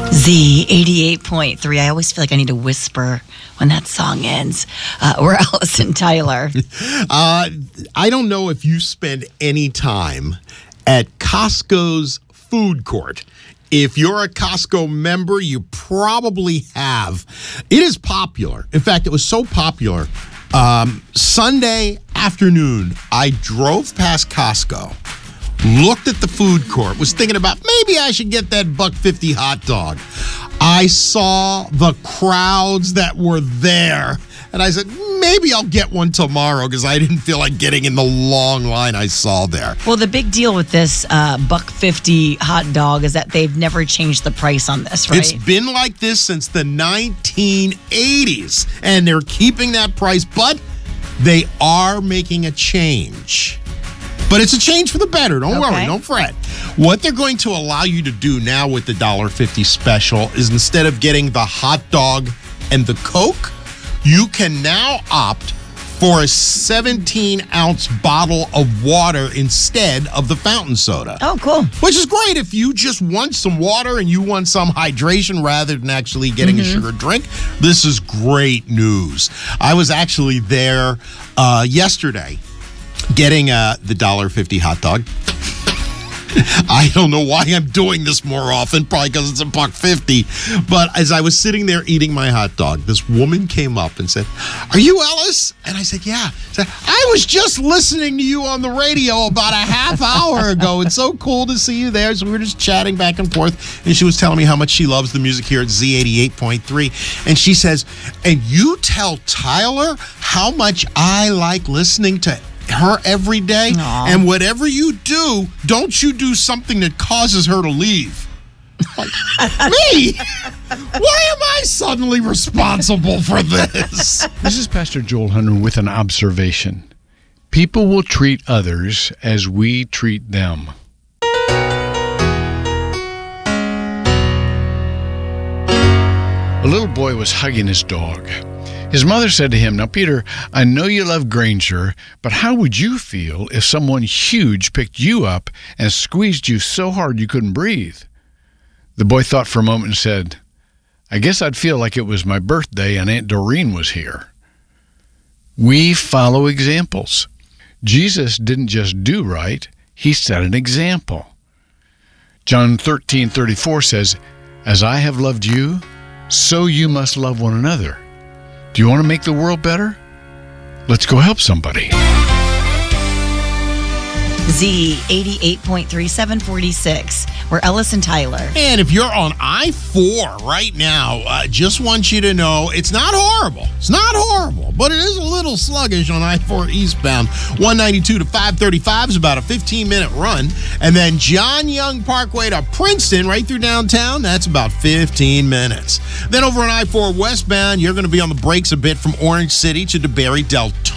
Z88.3. I always feel like I need to whisper when that song ends. We're Allison Tyler. I don't know if you spend any time at Costco's food court. If you're a Costco member, you probably have. It is popular. In fact, it was so popular. Sunday afternoon, I drove past Costco, looked at the food court, was thinking about maybe I should get that $1.50 hot dog. I saw the crowds that were there, and I said, maybe I'll get one tomorrow because I didn't feel like getting in the long line I saw there. Well, the big deal with this $1.50 hot dog is that they've never changed the price on this, right? It's been like this since the 1980s, and they're keeping that price, but they are making a change. But it's a change for the better. Don't worry. Don't fret. What they're going to allow you to do now with the $1.50 special is instead of getting the hot dog and the Coke, you can now opt for a 17-ounce bottle of water instead of the fountain soda. Oh, cool. Which is great if you just want some water and you want some hydration rather than actually getting a sugar drink. This is great news. I was actually there yesterday getting the $1.50 hot dog. I don't know why I'm doing this more often, probably because it's $1.50. But as I was sitting there eating my hot dog, this woman came up and said, "Are you Ellis?" And I said, "Yeah." She said, "I was just listening to you on the radio about a half hour ago. It's so cool to see you there." So we were just chatting back and forth, and she was telling me how much she loves the music here at Z88.3. And she says, "And you tell Tyler how much I like listening to her every day. Aww. And whatever you do, don't you do something that causes her to leave." Like, me? Why am I suddenly responsible for this? This is Pastor Joel Hunter with an observation. People will treat others as we treat them. A little boy was hugging his dog. His mother said to him, "Now, Peter, I know you love Granger, but how would you feel if someone huge picked you up and squeezed you so hard you couldn't breathe?" The boy thought for a moment and said, "I guess I'd feel like it was my birthday and Aunt Doreen was here." We follow examples. Jesus didn't just do right, he set an example. John 13:34 says, "As I have loved you, so you must love one another." Do you want to make the world better? Let's go help somebody. Z88.3, 746. We're Ellis and Tyler. And if you're on I-4 right now, just want you to know it's not horrible. It's not horrible, but it is a little sluggish on I-4 eastbound. 192 to 535 is about a 15-minute run. And then John Young Parkway to Princeton, right through downtown, that's about 15 minutes. Then over on I-4 westbound, you're going to be on the brakes a bit from Orange City to DeBerry Deltona.